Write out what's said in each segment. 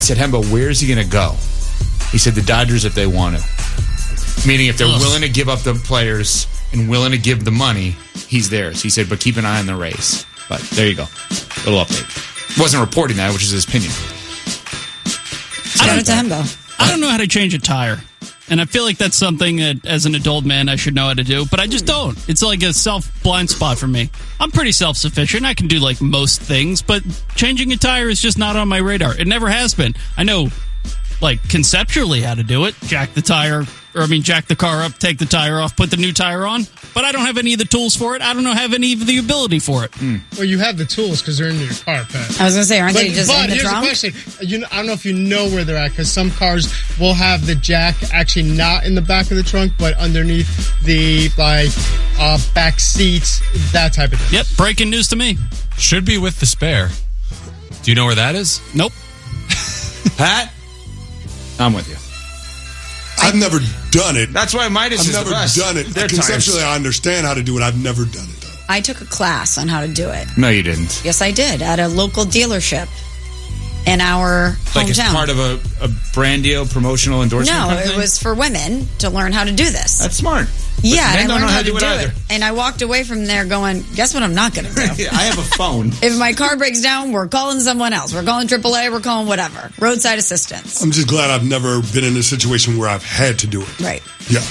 said, Hembo, where's he going to go? He said, the Dodgers if they want to. Meaning if they're willing to give up the players and willing to give the money, he's theirs. He said, but keep an eye on the Rays. But there you go. Little update. Wasn't reporting that, which is his opinion. Shout out to Hembo. I don't know how to change a tire. And I feel like that's something that, as an adult man, I should know how to do. But I just don't. It's like a self-blind spot for me. I'm pretty self-sufficient. I can do, like, most things. But changing a tire is just not on my radar. It never has been. I know, like, conceptually how to do it. Jack the car up, take the tire off, put the new tire on. But I don't have any of the tools for it. I don't have any of the ability for it. Well, you have the tools because they're in your car, Pat. I was going to say, aren't they just in the trunk? Here's the question. I don't know if you know where they're at, because some cars will have the jack actually not in the back of the trunk, but underneath the, back seats, that type of thing. Yep, breaking news to me. Should be with the spare. Do you know where that is? Nope. Pat? I'm with you. I've never done it. That's why Midas is I've never done it. Conceptually, I understand how to do it. I've never done it, though. I took a class on how to do it. No, you didn't. Yes, I did, at a local dealership in our hometown. Like as part of a brand deal, promotional endorsement? No, kind of thing? it was for women to learn how to do this. That's smart. Yeah, men and I don't learned know how to do either. it. And I walked away from there going, guess what I'm not going to do? I have a phone. If my car breaks down, we're calling someone else. We're calling AAA, we're calling whatever. Roadside assistance. I'm just glad I've never been in a situation where I've had to do it. Right. Yeah.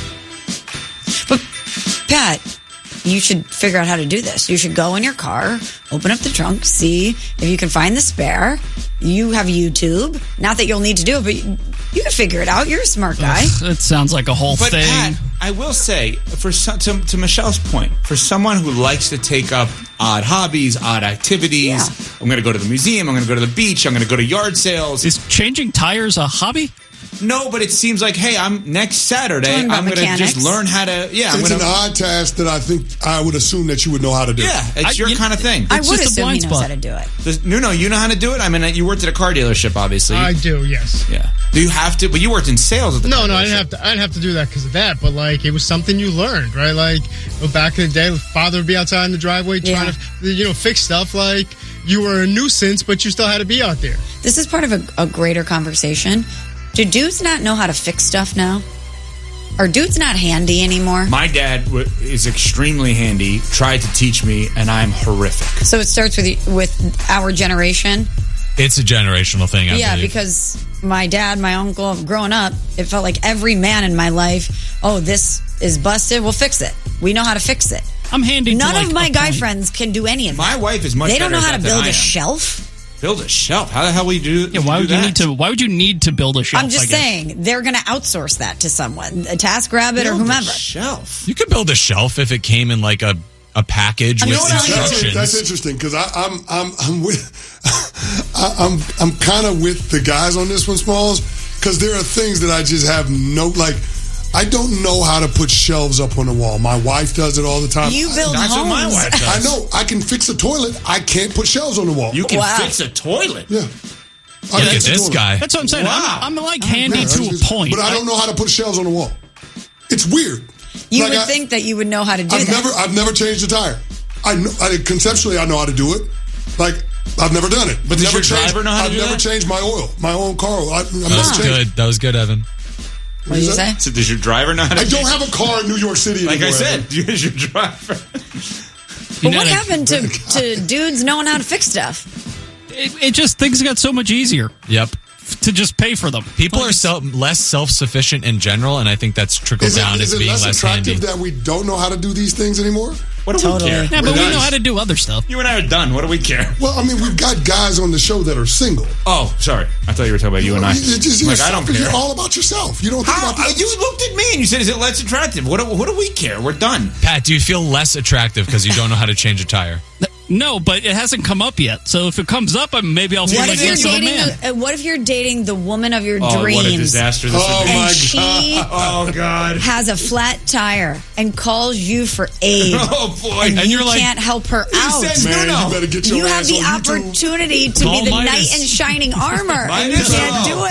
But, Pat, you should figure out how to do this. You should go in your car, open up the trunk, see if you can find the spare. You have YouTube. Not that you'll need to do it, but you can figure it out. You're a smart guy. It sounds like a whole But thing. Pat, I will say, to Michelle's point, for someone who likes to take up odd hobbies, odd activities, I'm going to go to the museum, I'm going to go to the beach, I'm going to go to yard sales. Is changing tires a hobby? No, but it seems like, hey, I'm next Saturday, I'm going to just learn how to, It's an odd task that I think I would assume that you would know how to do. Yeah, it's your kind of thing. I would assume he knows how to do it. No, you know how to do it? I mean, you worked at a car dealership, obviously. I do, yes. Yeah. Do you have to? But you worked in sales at the car No, I dealership. didn't have to do that because of that. But it was something you learned, right? Back in the day, father would be outside in the driveway trying to, fix stuff. You were a nuisance, but you still had to be out there. This is part of a greater conversation. Do dudes not know how to fix stuff now? Are dudes not handy anymore? My dad is extremely handy, tried to teach me, and I'm horrific. So it starts with our generation? It's a generational thing, I believe. Because my dad, my uncle, growing up, it felt like every man in my life, this is busted, we'll fix it. We know how to fix it. I'm handy. None of my guy friends can do any of that. My wife is much They don't better know how at to that than build I a am. shelf. Build a shelf? How the hell would you do? Yeah, why would you need to build a shelf? I'm just saying they're going to outsource that to someone, a TaskRabbit or whomever. Shelf. You could build a shelf if it came in like a package with instructions. That's interesting because I'm kind of with the guys on this one, Smalls, because there are things that I just have I don't know how to put shelves up on the wall. My wife does it all the time. You build That's homes. what my wife does. I know. I can fix a toilet. I can't put shelves on the wall. You can fix a toilet? Yeah. Look at this guy. That's what I'm saying. Wow. I'm handy to a point. But I don't know how to put shelves on the wall. It's weird. You would think that you would know how to do that. I've never changed a tire. Conceptually, I know how to do it. I've never done it. But does your driver know how to do that? I've never changed my oil, my own car oil. That was good, Evan. What did you say? So does your driver know how to I don't have a car in New York City anymore. Like I said, does your driver? But what happened to dudes knowing how to fix stuff? It just, things got so much easier. Yep. To just pay for them. People are less self-sufficient in general, and I think that's trickled down as being less handy. Is it less attractive that we don't know how to do these things anymore? What do we care? Yeah, but we know how to do other stuff. You and I are done. What do we care? Well, I mean, we've got guys on the show that are single. Oh, sorry. I thought you were talking about you and I. I don't care. You're all about yourself. You don't think about you looked at me and you said, is it less attractive? What do we care? We're done. Pat, do you feel less attractive because you don't know how to change a tire? No, but it hasn't come up yet. So if it comes up, maybe I'll feel like less of a man. What if you're dating the woman of your dreams? What a disaster this would be. And she God. has a flat tire and calls you for aid. Oh, boy. And you you're like, can't help her out. Says, Man, you better get your You have ass the on YouTube. opportunity to be the knight in shining armor, and you can't do You it. better do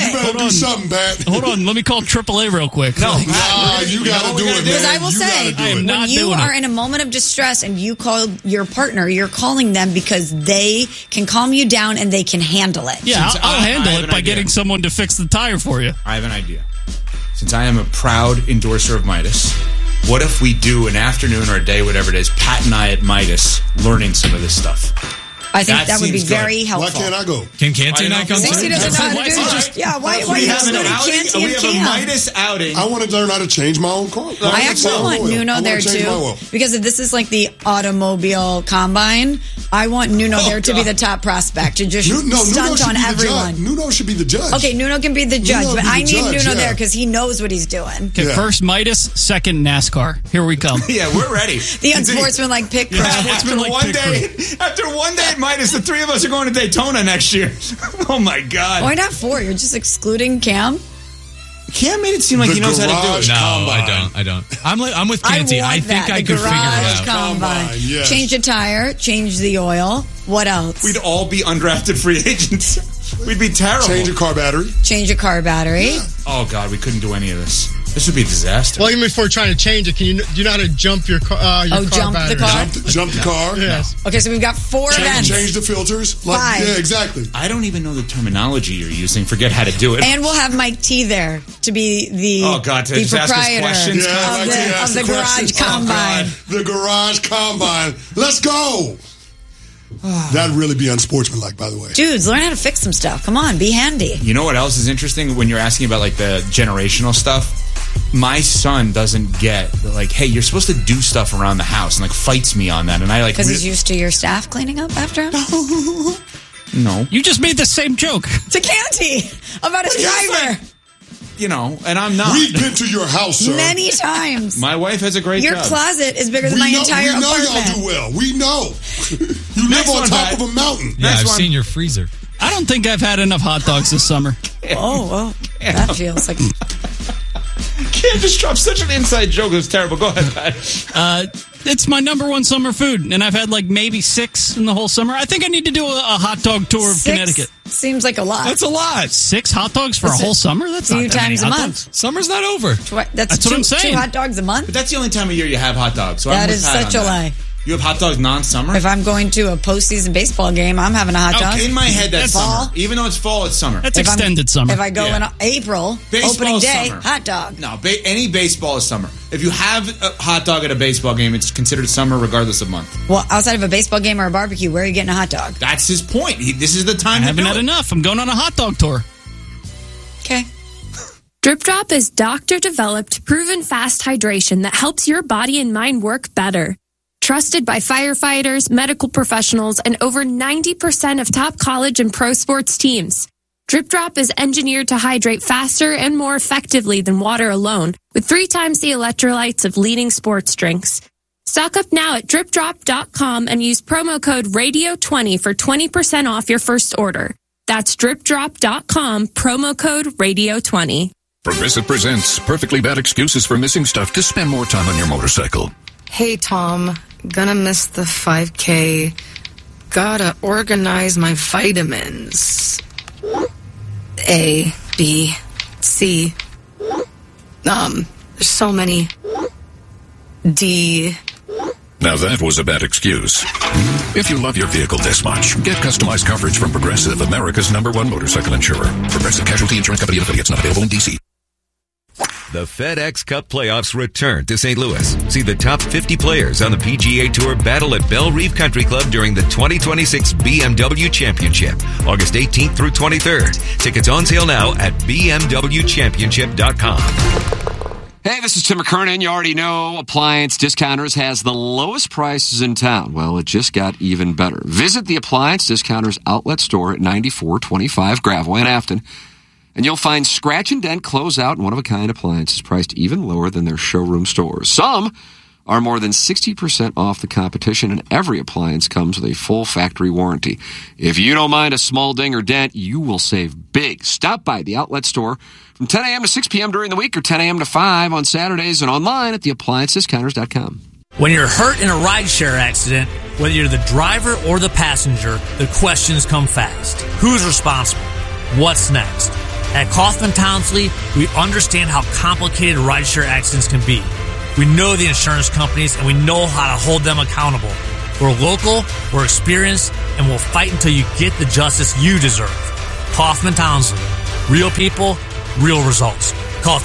Do something, Pat. Hold on, let me call AAA real quick. No, You got to do it, Because man. I will say, I am not when you doing are it. in a moment of distress and you call your partner, you're calling them because they can calm you down and they can handle it. Yeah, Since I'll I handle have it an by idea. getting someone to fix the tire for you. I have an idea. Since I am a proud endorser of Midas, what if we do an afternoon or a day, whatever it is, Pat and I at Midas learning some of this stuff? I think That that would be seems good. very Why helpful. can't I go? Can Canty Why not not? come Since he too? doesn't know how to do Why it. just- Why we you have an excluding outing. Canty We and have a Cam? Midas outing. I want to learn how to change my own car. I actually want Nuno there too because if this is like the automobile combine, I want Nuno there to be the top prospect to just stunt on everyone. Nuno should be the judge. Okay, Nuno can be the judge, Nuno but be the I need judge, Nuno yeah. there because he knows what he's doing. Okay, Yeah. first Midas, second NASCAR. Here we come. Yeah, we're ready. The unsportsmanlike pick crowd. After one day at Midas, the three of us are going to Daytona next year. Oh my God! Why not four? You're just excluding Cam? Cam made it seem like The he knows how to do garage it. No, Combine. I don't. I'm with Canty. I I want think that. I The could figure garage it out. combine. Yes. Change the tire, change the oil. What else? We'd all be undrafted free agents. We'd be terrible. Change a car battery. Change a car battery. Oh God, we couldn't do any of this. This would be a disaster. Well, even before trying to change it, do you know how to jump your car? Your car jump the battery? car? Jump the car. Yes. Okay, so we've got four events. Change the filters. Five. Yeah, exactly. I don't even know the terminology you're using. Forget how to do it. And we'll have Mike T there to be the, Oh, God, to the just ask us proprietor questions? Yeah, of like to the, ask of the the garage questions. Oh, combine. The garage combine. Let's go. That'd really be unsportsmanlike, by the way. Dudes, learn how to fix some stuff. Come on, be handy. You know what else is interesting when you're asking about like the generational stuff? My son doesn't get like, hey, you're supposed to do stuff around the house, and like fights me on that, and I like Because he's used to your staff cleaning up after him? no, You just made the same joke. To Canty about his driver. you know, and I'm not. We've been to your house, sir. Many times. My wife has a great Your job. closet is bigger than my entire we know apartment. y'all do well. We know. You live Next on one, top Pat. of a mountain. Yeah, Next I've one. seen your freezer. I don't think I've had enough hot dogs this summer. Oh, that feels like... Cam just dropped such an inside joke. It was terrible. Go ahead, Pat. It's my number one summer food, and I've had like maybe 6 in the whole summer. I think I need to do a hot dog tour of 6 Connecticut. seems like a lot. That's a lot. 6 hot dogs for a That's whole a summer? That's few not that many times a hot month. dogs. Summer's not over. That's what I'm saying. 2 hot dogs a month? But that's the only time of year you have hot dogs. So I'm That with is Pat such on a that. lie. You have hot dogs non-summer? If I'm going to a postseason baseball game, I'm having a hot dog. In my head, that's Fall. summer. Even though it's fall, it's summer. That's If I'm- extended summer. If I go Yeah. in April, Baseball's opening day, summer. hot dog. No, any baseball is summer. If you have a hot dog at a baseball game, it's considered summer regardless of month. Well, outside of a baseball game or a barbecue, where are you getting a hot dog? That's his point. This is the time I to haven't do had it. enough. I'm going on a hot dog tour. Okay. Drip Drop is doctor-developed, proven fast hydration that helps your body and mind work better. Trusted by firefighters, medical professionals, and over 90% of top college and pro sports teams. Drip Drop is engineered to hydrate faster and more effectively than water alone, with 3 times the electrolytes of leading sports drinks. Stock up now at dripdrop.com and use promo code RADIO20 for 20% off your first order. That's dripdrop.com, promo code RADIO20. Progressive presents perfectly bad excuses for missing stuff to spend more time on your motorcycle. Hey, Tom. Gonna miss the 5K. Gotta organize my vitamins. A, B, C. There's so many. D. Now that was a bad excuse. If you love your vehicle this much, get customized coverage from Progressive, America's #1 motorcycle insurer. Progressive Casualty Insurance Company and affiliates, not available in D.C. The FedEx Cup playoffs return to St. Louis. See the top 50 players on the PGA Tour battle at Belle Reve Country Club during the 2026 BMW Championship, August 18th through 23rd. Tickets on sale now at bmwchampionship.com. Hey, this is Tim McKernan. You already know Appliance Discounters has the lowest prices in town. Well, it just got even better. Visit the Appliance Discounters outlet store at 9425 Graveway in Afton, and you'll find scratch and dent, closeout, and one-of-a-kind appliances priced even lower than their showroom stores. Some are more than 60% off the competition, and every appliance comes with a full factory warranty. If you don't mind a small ding or dent, you will save big. Stop by the outlet store from 10 a.m. to 6 p.m. during the week or 10 a.m. to 5 on Saturdays and online at theappliancediscounters.com. When you're hurt in a rideshare accident, whether you're the driver or the passenger, the questions come fast. Who's responsible? What's next? At Kaufman Townsley, we understand how complicated rideshare accidents can be. We know the insurance companies, and we know how to hold them accountable. We're local, we're experienced, and we'll fight until you get the justice you deserve. Kaufman Townsley. Real people, real results. Call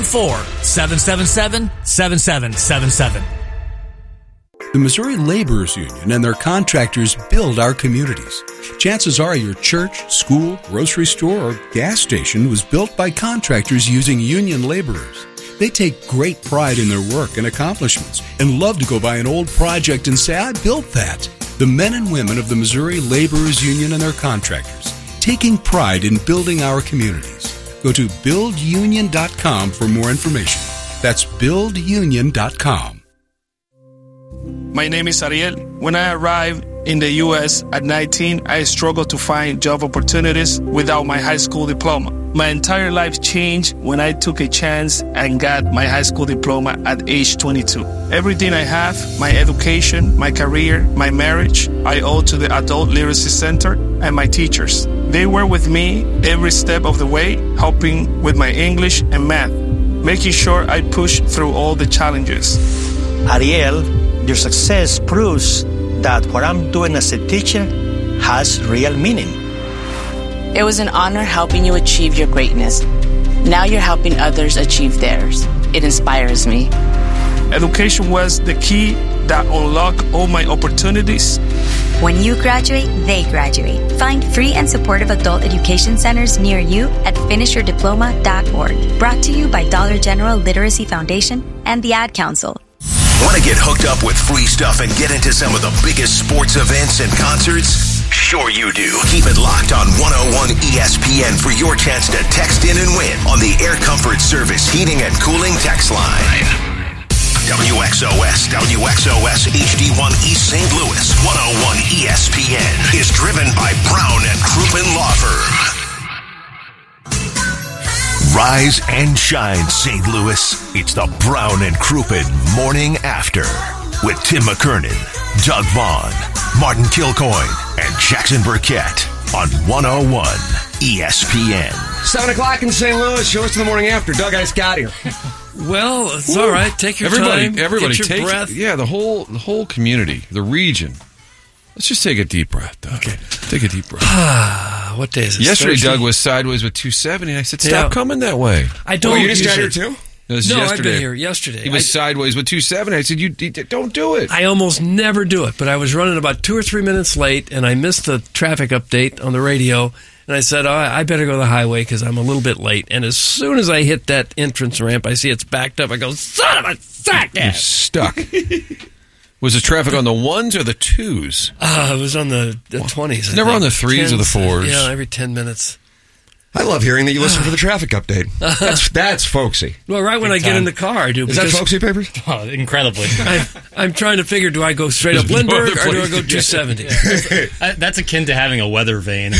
314-777-7777. The Missouri Laborers Union and their contractors build our communities. Chances are your church, school, grocery store, or gas station was built by contractors using union laborers. They take great pride in their work and accomplishments and love to go by an old project and say, I built that. The men and women of the Missouri Laborers Union and their contractors, taking pride in building our communities. Go to buildunion.com for more information. That's buildunion.com. My name is Ariel. When I arrived in the U.S. at 19, I struggled to find job opportunities without my high school diploma. My entire life changed when I took a chance and got my high school diploma at age 22. Everything I have, my education, my career, my marriage, I owe to the Adult Literacy Center and my teachers. They were with me every step of the way, helping with my English and math, making sure I pushed through all the challenges. Ariel, your success proves that what I'm doing as a teacher has real meaning. It was an honor helping you achieve your greatness. Now you're helping others achieve theirs. It inspires me. Education was the key that unlocked all my opportunities. When you graduate, they graduate. Find free and supportive adult education centers near you at finishyourdiploma.org. Brought to you by Dollar General Literacy Foundation and the Ad Council. Want to get hooked up with free stuff and get into some of the biggest sports events and concerts? Sure you do. Keep it locked on 101 ESPN for your chance to text in and win on the Air Comfort Service Heating and Cooling text line. WXOS HD1 East St. Louis 101 ESPN is driven by Brown and Crouppen Law Firm. Rise and shine, St. Louis. It's the Brown and Crouppen Morning After with Tim McKernan, Doug Vaughn, Martin Kilcoyne, and Jackson Burkett on 101 ESPN. 7 o'clock in St. Louis. Show us the Morning After. Doug, I just got here. Well, it's all right. Take your time. Everybody, get your breath. Yeah, the whole community, the region. Let's just take a deep breath, Doug. Okay. Take a deep breath. What day is it? Yesterday, Thursday? Doug was sideways with 270, and I said, stop coming that way. I don't. You just got here, too? No, I've been here yesterday. He was sideways with 270. I said, you don't do it. I almost never do it, but I was running about 2 or 3 minutes late, and I missed the traffic update on the radio, and I said, I better go the highway because I'm a little bit late. And as soon as I hit that entrance ramp, I see it's backed up. I go, son of a sack! You're stuck. Was the traffic on the ones or the twos? It was on the 20s. Never on the threes or the fours. Yeah, every 10 minutes. I love hearing that you listen for the traffic update. That's folksy. Well, right when I get in the car, I do. Is that folksy papers? Oh, incredibly. I'm trying to figure, do I go straight up Lindbergh or do I go 270? That's akin to having a weather vane.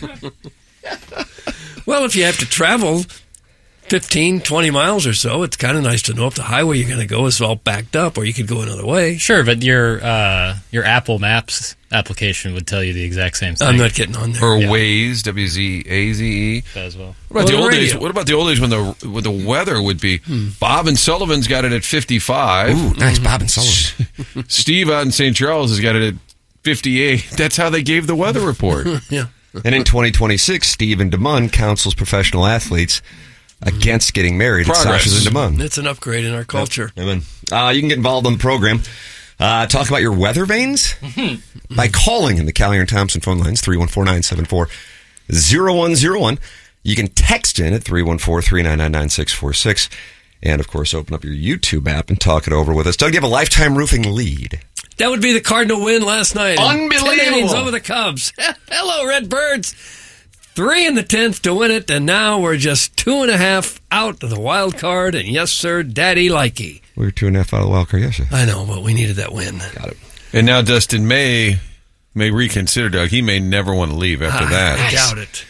Well, if you have to travel 15, 20 miles or so, it's kind of nice to know if the highway you're going to go is all backed up, or you could go another way. Sure, but your Apple Maps application would tell you the exact same thing. I'm not getting on there. Or Waze, WZAZE. As well. What about the old days? What about the old days when the weather would be? Bob and Sullivan's got it at 55. Ooh, nice, Bob and Sullivan. Steve out in St. Charles has got it at 58. That's how they gave the weather report. Yeah. And in 2026, Steve and DeMunn counsels professional athletes against getting married at Sasha's and DeMunn. It's an upgrade in our culture. Amen. You can get involved on the program. Talk about your weather vanes by calling in the Callier and Thompson phone lines, 314-974-0101. You can text in at 314-399-9646. And, of course, open up your YouTube app and talk it over with us. Doug, you have a lifetime roofing lead. That would be the Cardinal win last night. Unbelievable. 10 innings over the Cubs. Hello, Redbirds. 3 in the 10th to win it, and now we're just 2.5 out of the wild card, and yes, sir, Daddy likey. We were 2.5 out of the wild card yesterday. I know, but we needed that win. Got it. And now Dustin may reconsider, Doug. He may never want to leave after that. I doubt it.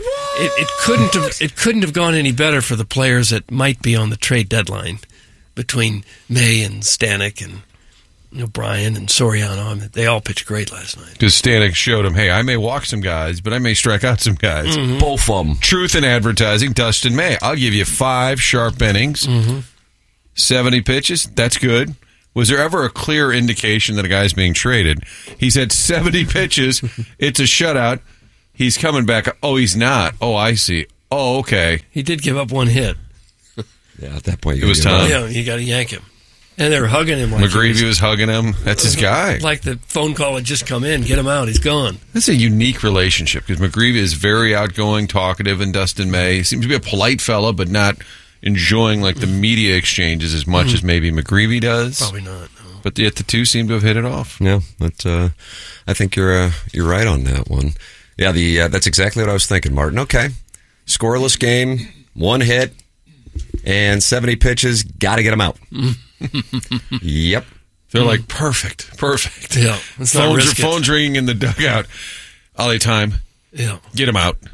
It couldn't have gone any better for the players that might be on the trade deadline between May and Stanek and O'Brien and Soriano, they all pitched great last night. Because Stanek showed him, hey, I may walk some guys, but I may strike out some guys. Mhm. Both of them. Truth in advertising, Dustin May. I'll give you 5 sharp innings, 70 pitches. That's good. Was there ever a clear indication that a guy's being traded? He's had 70 pitches. It's a shutout. He's coming back. Oh, he's not. Oh, I see. Oh, okay. He did give up 1 hit. Yeah, at that point, It was time. Yeah, you got to yank him. And they were hugging him. Like McGreevy was hugging him. That's his guy. Like the phone call had just come in. Get him out. He's gone. That's a unique relationship because McGreevy is very outgoing, talkative, and Dustin May seems to be a polite fella, but not enjoying like the media exchanges as much as maybe McGreevy does. Probably not. No. But yet the two seem to have hit it off. Yeah, but I think you're right on that one. Yeah, that's exactly what I was thinking, Martin. Okay, scoreless game, 1 hit, and 70 pitches. Got to get them out. Yep. They're like, perfect. Yeah. Let's not risk it. Phone's ringing in the dugout. Ollie time. Yeah. Get him out.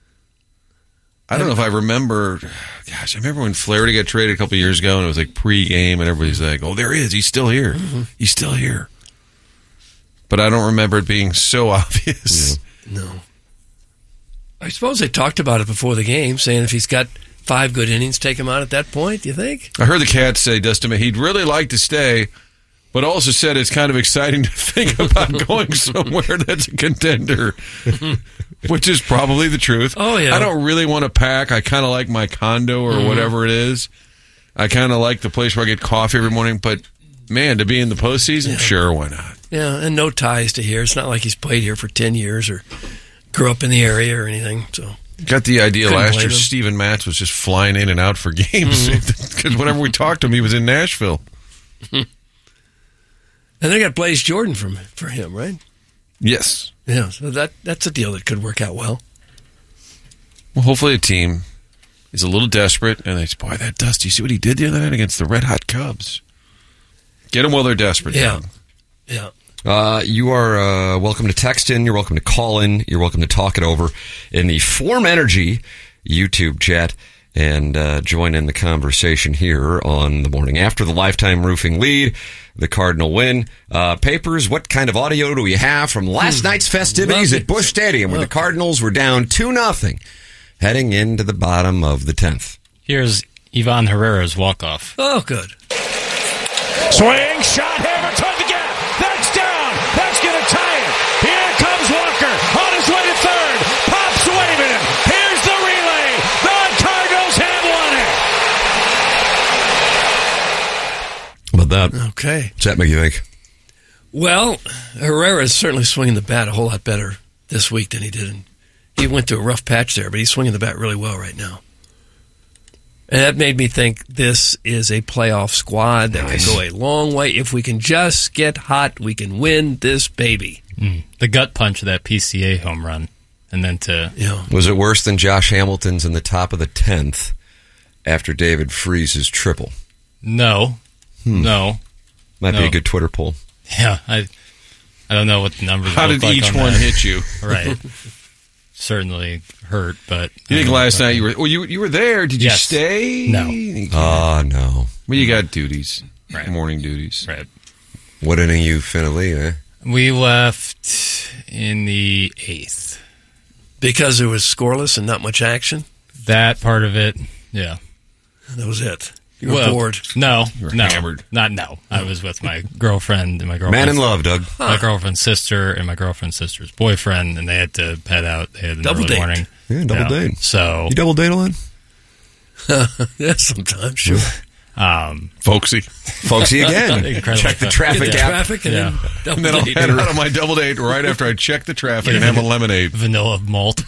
I don't know if I remember. Gosh, I remember when Flaherty got traded a couple of years ago, and it was like pre-game, and everybody's like, "Oh, there he is. He's still here. He's still here." But I don't remember it being so obvious. No. I suppose they talked about it before the game, saying if he's got 5 good innings, take him out at that point. Do you think? I heard the Cats say, Dustin, he'd really like to stay, but also said it's kind of exciting to think about going somewhere that's a contender, which is probably the truth. Oh, yeah. I don't really want to pack. I kind of like my condo or whatever it is. I kind of like the place where I get coffee every morning, but man, to be in the postseason, sure, why not? Yeah, and no ties to here. It's not like he's played here for 10 years or grew up in the area or anything. So got the idea Couldn't last blame year him. Steven Matz was just flying in and out for games because whenever we talked to him, he was in Nashville. And they got Blaze Jordan for him, right? Yes. Yeah, so that's a deal that could work out well. Well, hopefully a team is a little desperate, and they say, boy, that Dusty, see what he did the other night against the Red Hot Cubs? Get them while they're desperate. Yeah. Doug. Yeah. You are welcome to text in. You're welcome to call in. You're welcome to talk it over in the Form Energy YouTube chat and join in the conversation here on the morning after the Lifetime Roofing lead, the Cardinal win. Papers, what kind of audio do we have from last night's festivities at Busch Stadium where the Cardinals were down 2-0 heading into the bottom of the 10th? Here's Ivan Herrera's walk-off. Oh, good. Swing, shot, hammer toward the gap. That's down. That's going to tie it. Here comes Walker on his way to third. Pops waving him. Here's the relay. The Cardinals have won it. How about that? Okay. What's that make you think? Well, Herrera is certainly swinging the bat a whole lot better this week than he did. He went through a rough patch there, but he's swinging the bat really well right now. And that made me think this is a playoff squad that can go a long way. If we can just get hot, we can win this baby. The gut punch of that PCA home run. And then Was it worse than Josh Hamilton's in the top of the 10th after David Freese's triple? No. No. Might be a good Twitter poll. Yeah, I don't know what the numbers How look did like each on one that. hit you? Right. Certainly hurt, but... You think last night you were... Well, you were there. Did you Yes. stay? No. No. Well, you got duties. Right. Morning duties. Right. What inning you finna leave, eh? We left in the 8th. Because it was scoreless and not much action? That part of it, yeah. That was it. You were bored. No, You were no, hammered. no. I was with my girlfriend and my girlfriend. Man in love, Doug. My girlfriend's sister and my girlfriend's sister's boyfriend, and they had to head out. They had an Double early date. morning. Yeah, double date. So You double date a lot? Yeah, sometimes, sure. Folksy. Folksy again. Incredible. Check the traffic Get the app. traffic and then double And then I'll date. head out on my double date right after I check the traffic and have a lemonade. Vanilla malt.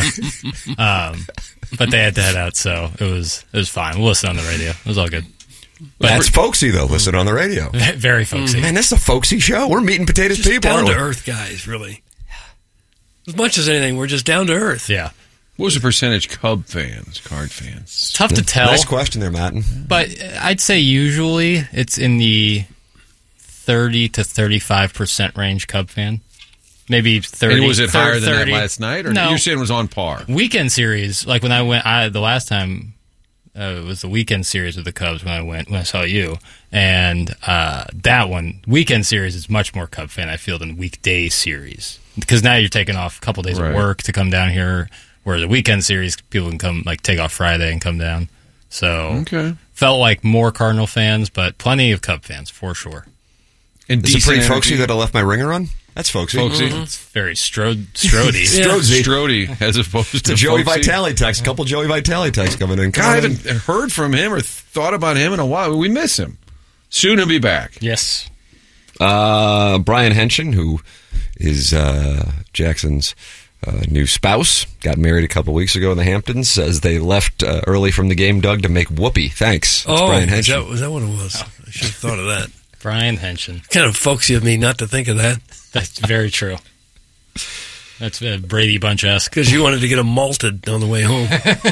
But they had to head out, so it was fine. We'll listen on the radio. It was all good. But That's folksy, though. Listen on the radio. Very folksy. Man, this is a folksy show. We're meat and potatoes Just people. down aren't to we? earth guys, really. As much as anything, we're just down to earth. Yeah. What was the percentage Cub fans, Card fans? Tough to tell. Nice question there, Matt. But I'd say usually it's in the 30 to 35% range Cub fan. Maybe 30. And was it higher than that 30. last night? Or No. you're saying it was on par? Weekend series, like when I went, the last time It was the weekend series with the Cubs when I saw you, and that one weekend series is much more Cub fan I feel than weekday series, because now you're taking off a couple days of work to come down here, where the weekend series people can come take off Friday and come down. So felt like more Cardinal fans, but plenty of Cub fans for sure. And is it pretty folksy that I left my ringer on? That's folksy. It's very Strody. Strody, as opposed to Joey folksy. Vitale text. A couple Joey Vitale texts coming in. God, I haven't heard from him or thought about him in a while. We miss him. Soon he'll be back. Yes. Brian Henshin, who is Jackson's new spouse, got married a couple weeks ago in the Hamptons, says they left early from the game, Doug, to make whoopee. Thanks. That's Brian Henshin. Was that what it was? I should have thought of that. Brian Henshin. Kind of folksy of me not to think of that. That's very true. That's Brady Bunch-esque. Because you wanted to get them malted on the way home.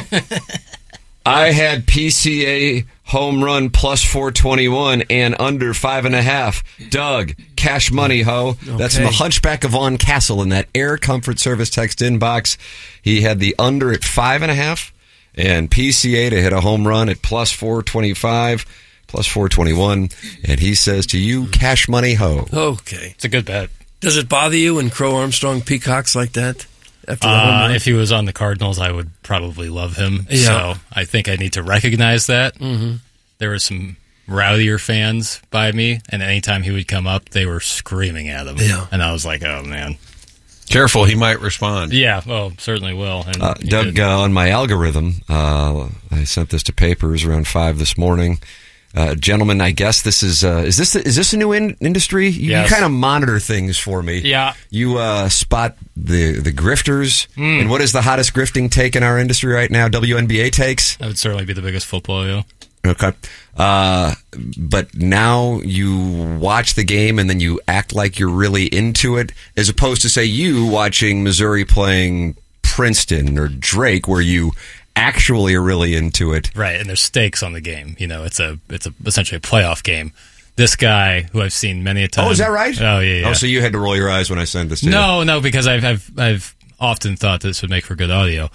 I had PCA home run plus 421 and under 5.5. Doug, cash money, ho. That's from the Hunchback of Von Castle in that Air Comfort Service text inbox. He had the under at 5.5 and PCA to hit a home run at plus 425. Plus 421, and he says to you, cash money, ho. Okay. It's a good bet. Does it bother you when Crow Armstrong peacocks like that? After the home run? If he was on the Cardinals, I would probably love him. Yeah. So I think I need to recognize that. Mm-hmm. There were some rowdier fans by me, and anytime he would come up, they were screaming at him. Yeah. And I was like, oh, man. Careful, he might respond. Yeah, well, certainly will. And Doug, on my algorithm, I sent this to papers around 5 this morning. Gentlemen, I guess this is this a new industry? You kind of monitor things for me. Yeah. You spot the grifters. And what is the hottest grifting take in our industry right now? WNBA takes? That would certainly be the biggest football, yeah. Okay. But now you watch the game and then you act like you're really into it, as opposed to, say, you watching Missouri playing Princeton or Drake, where you actually are really into it. Right, and there's stakes on the game. You know, it's essentially a playoff game. This guy, who I've seen many a time. Oh, is that right? Oh, yeah. Oh, so you had to roll your eyes when I sent this to you. No, because I've often thought this would make for good audio.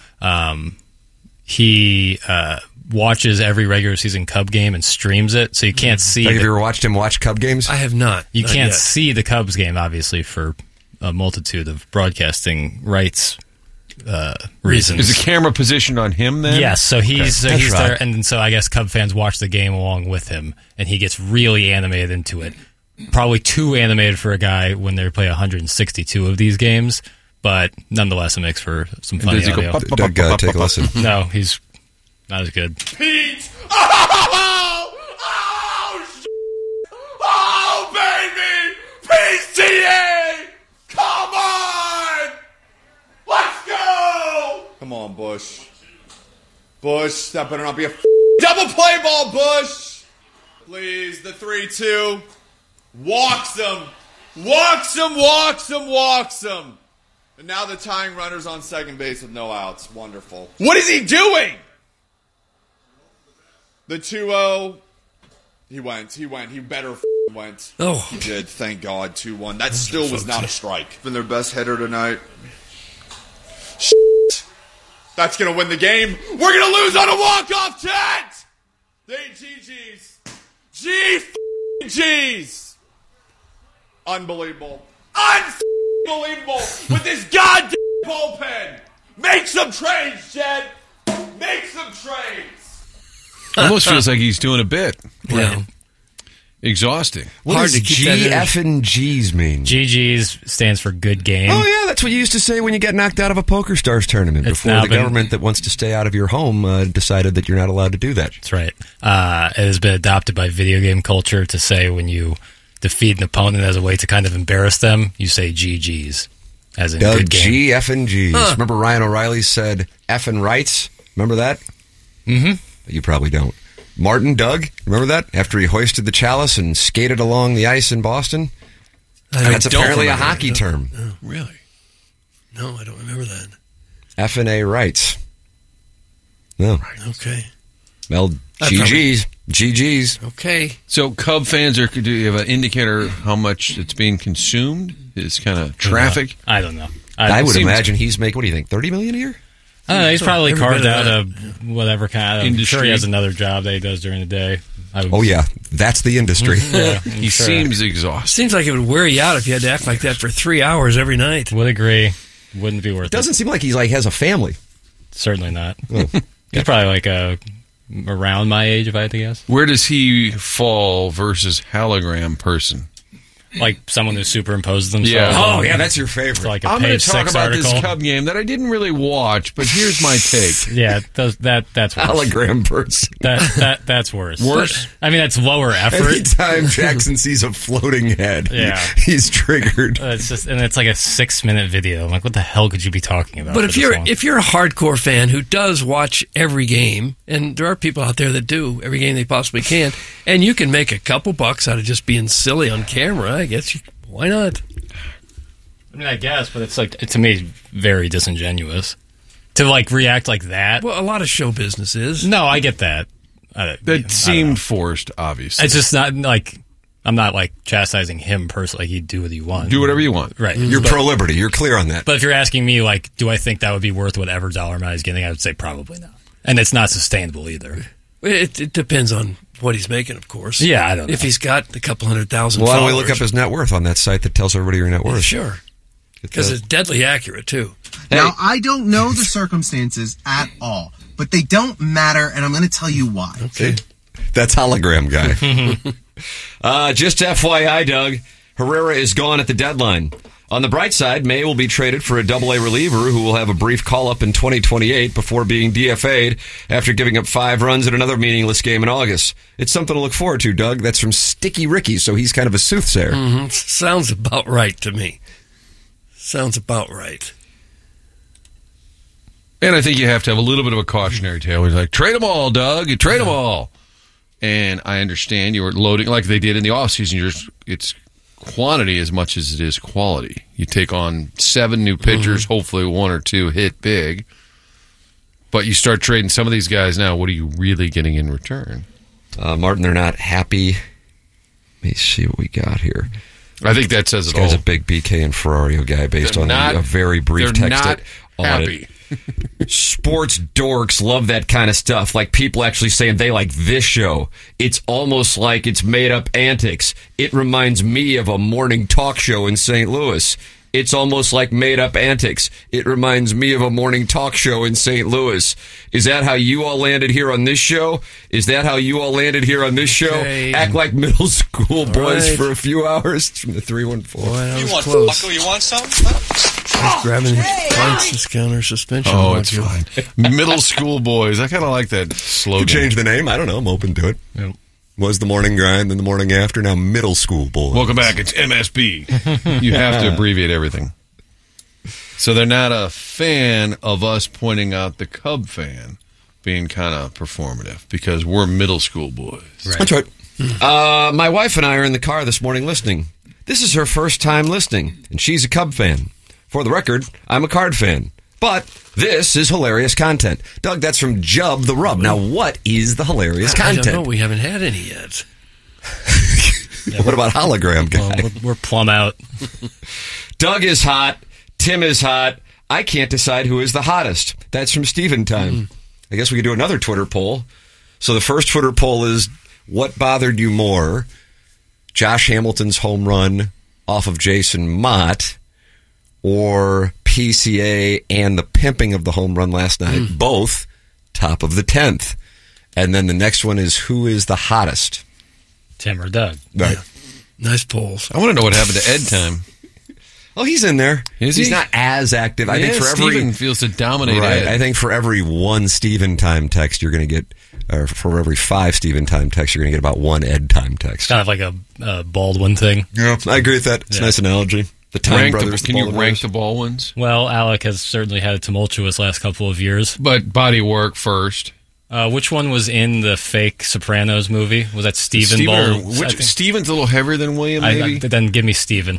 He watches every regular season Cub game and streams it, so you can't see. Have you ever watched him watch Cub games? I have not. You can't see the Cubs game, obviously, for a multitude of broadcasting rights reasons. Is the camera positioned on him then? Yes, so he's right. there, and so I guess Cub fans watch the game along with him, and he gets really animated into it. Probably too animated for a guy when they play 162 of these games, but nonetheless, it makes for some funny Does he audio. go, Doug, take a listen. No, he's not as good. Pete! Oh, baby! PCA! Come on! Let's go! Come on, Bush. Bush, that better not be a double play ball, Bush! Please, the 3-2. Walks him. Walks him, walks him, walks him. And now the tying runner's on second base with no outs. Wonderful. What is he doing? The 2-0. He went. He better went. Oh. He did. Thank God. 2-1. That still was not a strike. Been their best hitter tonight. Shit. That's going to win the game. We're going to lose on a walk-off tent. They GG's. G-G's. Unbelievable. Unbelievable. With this goddamn bullpen. Make some trades, Jed. Make some trades. Almost feels like he's doing a bit. Yeah. Exhausting. What does GF and G's mean? GG's stands for good game. Oh, yeah, that's what you used to say when you get knocked out of a Poker Stars tournament before the government that wants to stay out of your home decided that you're not allowed to do that. That's right. It has been adopted by video game culture to say when you defeat an opponent as a way to kind of embarrass them, you say GG's, as in good game. G, F, and G's. Huh. Remember Ryan O'Reilly said F and rights? Remember that? Mm-hmm. You probably don't. Martin, Doug, remember that? After he hoisted the chalice and skated along the ice in Boston? That's apparently a hockey term. Oh, really? No, I don't remember that. F and A rights. No. Okay. Well, GG's. GG's. Okay. So Cub fans, do you have an indicator how much it's being consumed? Is kind of traffic? I don't know. I would imagine he's making, what do you think, $30 million a year? I don't know. He's probably Every carved bit out of a whatever kind of. I'm sure he has another job that he does during the day. Oh, yeah. That's the industry. Yeah, He seems exhausted. Seems like it would wear you out if you had to act like that for 3 hours every night. Would agree. Wouldn't be worth it. Doesn't seem like he's has a family. Certainly not. He's probably like around my age, if I had to guess. Where does he fall versus hologram person? Like someone who superimposes themselves. Yeah. Oh, yeah, that's your favorite. Like a I'm going page to talk 6 about article. this Cub game that I didn't really watch, but here's my take. Yeah, that's worse. Hologram person. That's worse. Worse? I mean, that's lower effort. Anytime Jackson sees a floating head, he's triggered. It's like a 6-minute video. I'm like, what the hell could you be talking about? But if you're a hardcore fan who does watch every game, and there are people out there that do every game they possibly can, and you can make a couple bucks out of just being silly on camera, I guess why not? I mean, I guess, but it's like, to me, very disingenuous to like react like that. Well, a lot of show business is. No, I get that. That seemed forced, obviously. It's just not like, I'm not like chastising him personally. Like, you do what you want. Do whatever you want. Right. You're pro-liberty. You're clear on that. But if you're asking me, like, do I think that would be worth whatever dollar amount he's getting, I would say probably not. And it's not sustainable either. It depends on what he's making, of course. Yeah, I don't know. If he's got a couple 100,000 Why don't followers. we look up his net worth on that site that tells everybody your net worth? Sure. Because it's deadly accurate, too. Now, I don't know the circumstances at all, but they don't matter, and I'm going to tell you why. Okay. That's hologram guy. Just FYI, Doug, Herrera is gone at the deadline. On the bright side, May will be traded for a AA reliever who will have a brief call-up in 2028 before being DFA'd after giving up 5 runs in another meaningless game in August. It's something to look forward to, Doug. That's from Sticky Ricky, so he's kind of a soothsayer. Mm-hmm. Sounds about right to me. Sounds about right. And I think you have to have a little bit of a cautionary tale. He's like, trade them all, Doug. You trade them all. And I understand you were loading like they did in the offseason. It's quantity as much as it is quality. You take on 7 new pitchers, hopefully 1 or 2 hit big. But you start trading some of these guys now, what are you really getting in return? Martin, they're not happy. Let me see what we got here. I think that says it all. This guy's a big BK and Ferrario guy based on a very brief text not audit. happy. Sports dorks love that kind of stuff. Like people actually saying they like this show. It's almost like it's made up antics. It reminds me of a morning talk show in St. Louis. It's almost like made up antics. It reminds me of a morning talk show in St. Louis. Is that how you all landed here on this show? Is that how you all landed here on this show? Okay. Act like middle school boys right. for a few hours from the 314. Boy, that You was want close. Bucko? You want some? He's grabbing points discount or suspension. Oh, it's fine. Middle school boys. I kind of like that slogan. Could change the name. I don't know. I'm open to it. Yep. Was the morning grind, then the morning after, now middle school boys. Welcome back. It's MSB. You have to abbreviate everything. So they're not a fan of us pointing out the Cub fan being kind of performative because we're middle school boys. Right. That's right. My wife and I are in the car this morning listening. This is her first time listening, and she's a Cub fan. For the record, I'm a Card fan. But this is hilarious content. Doug, that's from Jub the Rub. Now, what is the hilarious content? I don't know. We haven't had any yet. What about hologram guy? Well, we're plumb out. Doug is hot. Tim is hot. I can't decide who is the hottest. That's from Steven Time. I guess we could do another Twitter poll. So the first Twitter poll is, what bothered you more? Josh Hamilton's home run off of Jason Mott or PCA and the pimping of the home run last night? Both top of the 10th. And then the next one is, who is the hottest? Tim or Doug. Right. Yeah. Nice polls. I want to know what happened to Ed Time. Oh, he's in there. Is He's he? not as active. I think for every Steven feels to dominate right. Ed. I think for every 1 Steven Time text, you're going to get, or for every 5 Steven Time texts, you're going to get about 1 Ed Time text. Kind of like a Baldwin thing. Yeah, I agree with that. It's a nice analogy. The Time Brothers. Can you rank the Baldwins? Well, Alec has certainly had a tumultuous last couple of years. But body work first. Which one was in the fake Sopranos movie? Was that Steven Baldwin? Steven's a little heavier than William, maybe? Then give me Steven.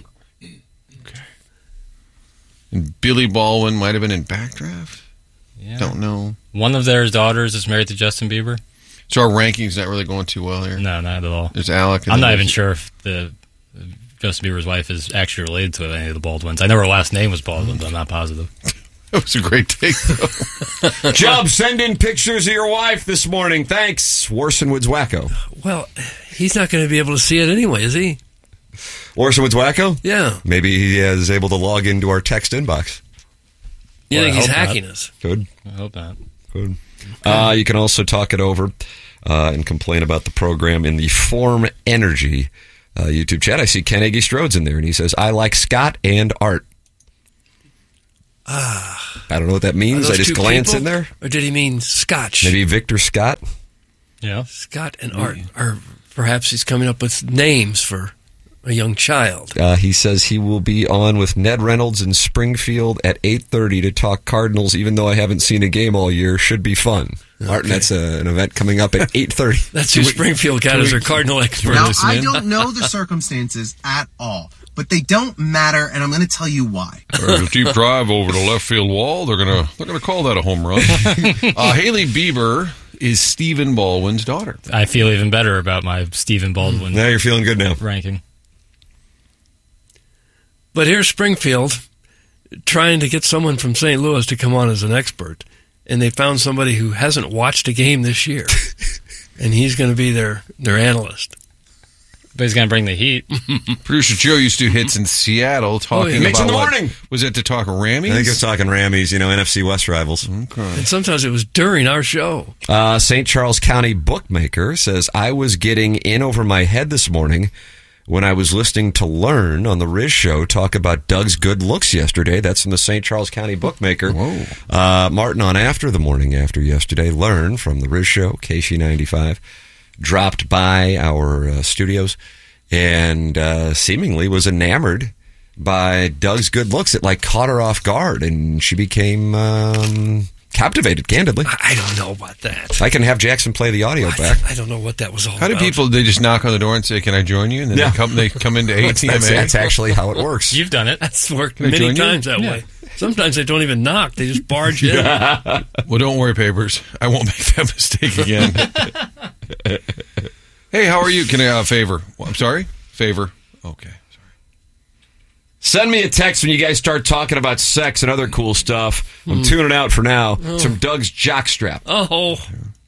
And Billy Baldwin might have been in Backdraft? Yeah. Don't know. One of their daughters is married to Justin Bieber. So our ranking's not really going too well here? No, not at all. There's Alec. I'm not even sure if Justin Bieber's wife is actually related to any of the Baldwins. I know her last name was Baldwin, but I'm not positive. That was a great take, though. Job, send in pictures of your wife this morning. Thanks, Warson Woods Wacko. Well, he's not going to be able to see it anyway, is he? Warson Woods Wacko? Yeah. Maybe he is able to log into our text inbox. You think he's hacking us? Good. I hope not. Good. You can also talk it over and complain about the program in the Form Energy YouTube chat. I see Ken Aggie Strode's in there, and he says, I like Scott and Art. I don't know what that means. I just glance in there. Or did he mean Scotch? Maybe Victor Scott? Yeah. Scott and Art. Or perhaps he's coming up with names for a young child. He says he will be on with Ned Reynolds in Springfield at 8:30 to talk Cardinals, even though I haven't seen a game all year. Should be fun. Okay. Martin, that's an event coming up at 8:30. That's who Springfield got as their Cardinal expert. Now, I don't know the circumstances at all, but they don't matter, and I'm going to tell you why. There's a deep drive over the left field wall. They're gonna call that a home run. Haley Bieber is Stephen Baldwin's daughter. I feel even better about my Stephen Baldwin. Now you're feeling good now. Ranking. But here's Springfield trying to get someone from St. Louis to come on as an expert, and they found somebody who hasn't watched a game this year, and he's going to be their analyst. But he's going to bring the heat. Producer Joe used to do hits in Seattle talking Mix about in the morning. Was it to talk Rammies? I think it was talking Rammies, NFC West rivals. Okay. And sometimes it was during our show. St. Charles County Bookmaker says, I was getting in over my head this morning when I was listening to Learn on the Riz Show talk about Doug's good looks yesterday. That's from the St. Charles County Bookmaker. Martin, on After the Morning After yesterday, Learn from the Riz Show, KC95, dropped by our studios and seemingly was enamored by Doug's good looks. It caught her off guard, and she became captivated, candidly. I don't know about that. I can have Jackson play the audio back. I don't know what that was all How about. do people, they just knock on the door and say, can I join you? And then they come into ATMA? That's actually how it works. You've done it. That's worked many times that way. Sometimes they don't even knock. They just barge in. Well, don't worry, Papers. I won't make that mistake again. Hey, how are you? Can I favor? I'm sorry? Favor. Okay. Send me a text when you guys start talking about sex and other cool stuff. I'm tuning out for now. It's from Doug's jockstrap. Oh.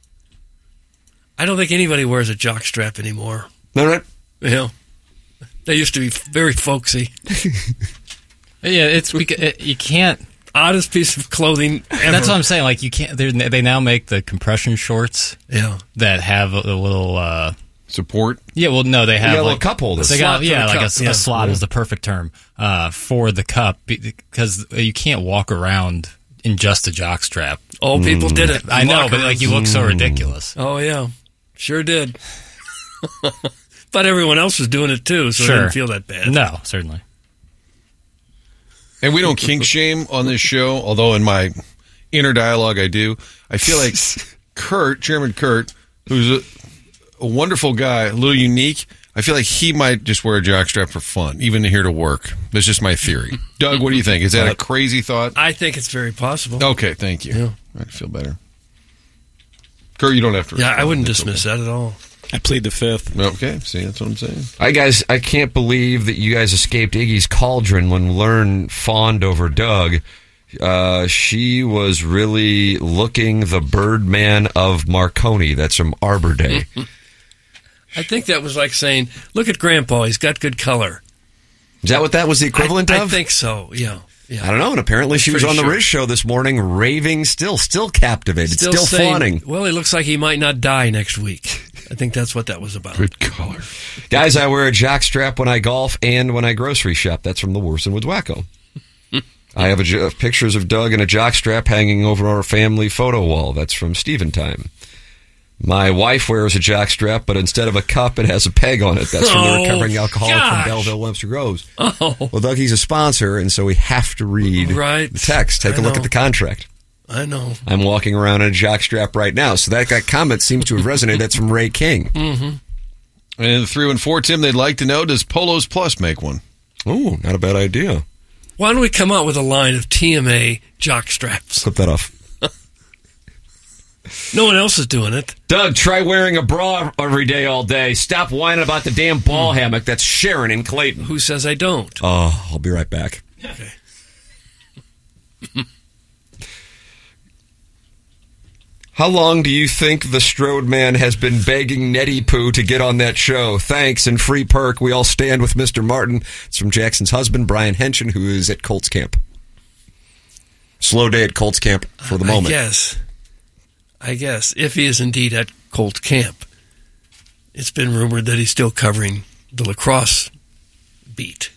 I don't think anybody wears a jockstrap anymore. No, right? Yeah. They used to be very folksy. Yeah, you can't. Oddest piece of clothing ever. That's what I'm saying. You can't. They now make the compression shorts. Yeah. That have a little support. Yeah. Well, no, they have a little cup holder. They got a slot is the perfect term for the cup, because you can't walk around in just a jockstrap. Oh, people did it. I know, but you look so ridiculous. Oh yeah, sure did. But everyone else was doing it too, so it didn't feel that bad. No, certainly. And we don't kink shame on this show, although in my inner dialogue I do. I feel like Chairman Kurt, who's a wonderful guy, a little unique, I feel like he might just wear a jockstrap for fun, even here to work. That's just my theory. Doug, what do you think? Is that a crazy thought? I think it's very possible. Okay, thank you. Yeah. I feel better. Kurt, you don't have to. Yeah, I wouldn't dismiss that at all. I plead the fifth. Okay, see, that's what I'm saying. All right, guys, I can't believe that you guys escaped Iggy's cauldron when Learn fawned over Doug. She was really looking the Birdman of Marconi. That's from Arbor Day. I think that was like saying, look at Grandpa, he's got good color. Is that what that was the equivalent of? I think so, yeah. I don't know, and apparently she was on the Riz Show this morning, raving, still captivated, still saying, fawning. Well, he looks like he might not die next week. I think that's what that was about. Good color. Guys, I wear a jockstrap when I golf and when I grocery shop. That's from the Warson Woods Wacko. I have pictures of Doug in a jockstrap hanging over our family photo wall. That's from Steven Time. My wife wears a jockstrap, but instead of a cup, it has a peg on it. That's from the recovering alcoholic from Belleville, Webster Groves. Oh. Well, Doug, he's a sponsor, and so we have to read the text. Take a look at the contract. I know. I'm walking around in a jockstrap right now, so that comment seems to have resonated. That's from Ray King. Mm-hmm. And in the 314, Tim, they'd like to know, does Polos Plus make one? Oh, not a bad idea. Why don't we come out with a line of TMA jockstraps? Clip that off. No one else is doing it. Doug, try wearing a bra every day all day. Stop whining about the damn ball hammock. That's Sharon in Clayton. Who says I don't? Oh, I'll be right back. Okay. How long do you think the Strode man has been begging Nettie Poo to get on that show? Thanks, and free perk. We all stand with Mr. Martin. It's from Jackson's husband, Brian Henson, who is at Colts camp. Slow day at Colts camp for the moment. I guess, if he is indeed at Colts camp. It's been rumored that he's still covering the lacrosse beat.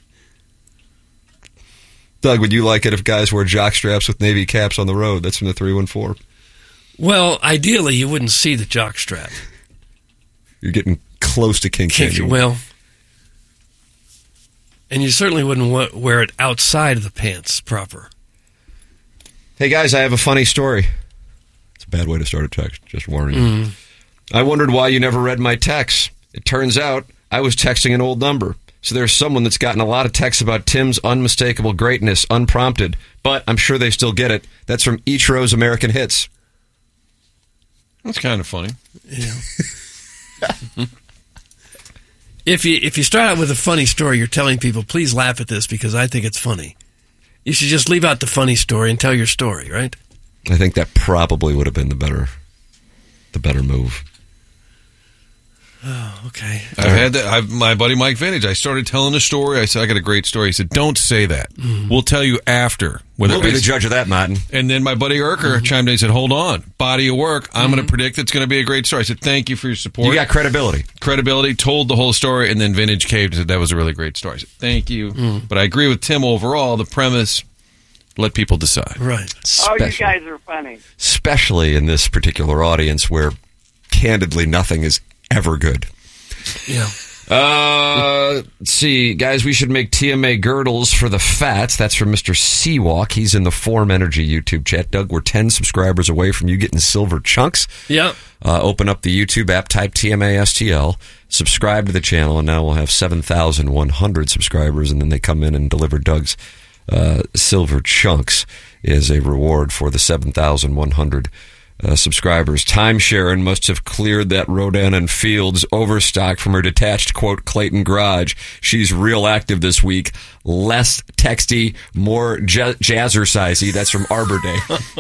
Doug, would you like it if guys wear jock straps with Navy caps on the road? That's from the 314. Well, ideally, you wouldn't see the jock strap. You're getting close to kink shaming. Well, and you certainly wouldn't wear it outside of the pants proper. Hey, guys, I have a funny story. It's a bad way to start a text, just warning you. I wondered why you never read my texts. It turns out I was texting an old number. So there's someone that's gotten a lot of texts about Tim's unmistakable greatness, unprompted. But I'm sure they still get it. That's from Ichiro's American Hits. That's kind of funny. Yeah. If you start out with a funny story, you're telling people, please laugh at this because I think it's funny. You should just leave out the funny story and tell your story, right? I think that probably would have been the better move. Oh, okay. I've had that. My buddy Mike Vintage, I started telling a story. I said, I got a great story. He said, don't say that. We'll tell you after. We'll be the judge of that, Martin. And then my buddy Erker chimed in and said, hold on. Body of work. I'm going to predict it's going to be a great story. I said, thank you for your support. You got credibility. Credibility, told the whole story, and then Vintage caved and said, that was a really great story. I said, thank you. But I agree with Tim overall. The premise, let people decide. Right. Oh, you guys are funny. Especially in this particular audience where, candidly, nothing is ever good. Yeah. Let's see, guys, we should make TMA girdles for the fats. That's from Mr. Seawalk. He's in the Form Energy YouTube chat. Doug, we're 10 subscribers away from you getting silver chunks. Yep. Open up the YouTube app, type TMASTL, subscribe to the channel, and now we'll have 7,100 subscribers, and then they come in and deliver Doug's silver chunks as a reward for the 7,100 subscribers. Time Sharon must have cleared that Rodan and Fields overstock from her detached, quote, Clayton garage. She's real active this week. Less texty, more jazzercisey. That's from Arbor Day.